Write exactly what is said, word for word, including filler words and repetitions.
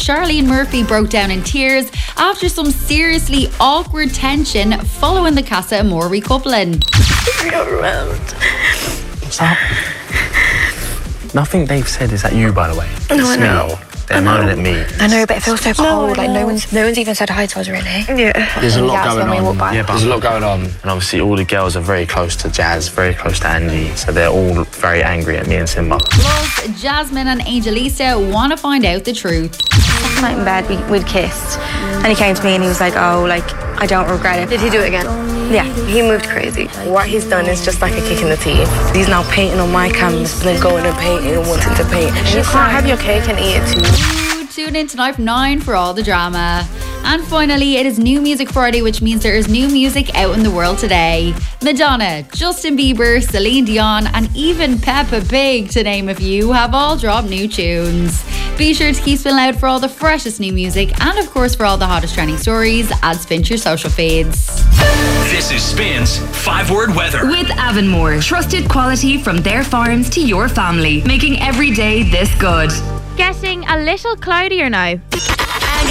Charlene Murphy broke down in tears after some seriously awkward tension following the Casa Amor recoupling. You're overwhelmed. What's up? Nothing they've said is at you, by the way. No, It's I know. me. They're moaning at me. I know, but it feels so cold. No, like no one's, no one's even said hi to us, really. Yeah. There's a lot That's going when we walk on. by. Yeah, there's a lot going on. And obviously all the girls are very close to Jazz, very close to Andy. So they're all very angry at me and Simba. Plus, Jasmine and Angelisa want to find out the truth. Last night in bed, we, we'd kissed. And he came to me and he was like, oh, like, I don't regret it. Did he do it again? Yeah. He moved crazy. What he's done is just like a kick in the teeth. He's now painting on my canvas and then going and painting and wanting to paint. And you can't have your cake and eat it too. Tune in tonight from nine for all the drama. And finally, it is New Music Friday, which means there is new music out in the world today. Madonna, Justin Bieber, Celine Dion, and even Peppa Pig, to name a few, have all dropped new tunes. Be sure to keep Spin Loud for all the freshest new music and, of course, for all the hottest trending stories. Add Spin to your social feeds. This is Spin's five-word weather. With Avonmore, trusted quality from their farms to your family, making every day this good. Getting a little cloudier now.